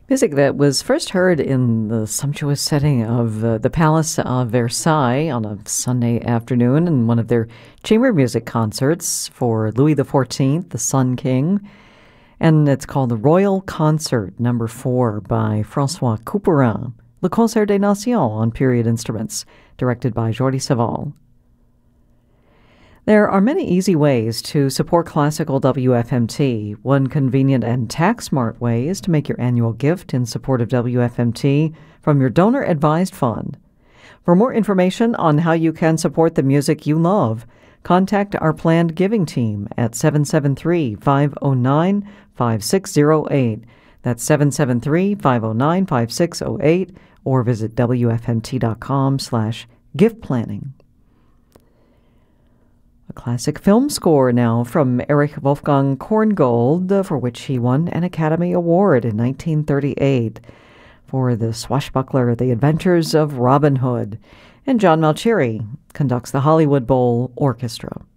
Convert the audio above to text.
Music that was first heard in the sumptuous setting of the Palace of Versailles on a Sunday afternoon in one of their chamber music concerts for Louis XIV, the Sun King. And it's called the Royal Concert No. 4 by François Couperin, Le Concert des Nations on period instruments, directed by Jordi Savall. There are many easy ways to support classical WFMT. One convenient and tax-smart way is to make your annual gift in support of WFMT from your donor-advised fund. For more information on how you can support the music you love, contact our planned giving team at 773-509-5608. That's 773-509-5608, or visit WFMT.com/gift planning. A classic film score now from Erich Wolfgang Korngold, for which he won an Academy Award in 1938 for the swashbuckler The Adventures of Robin Hood. And John Malcheri conducts the Hollywood Bowl Orchestra.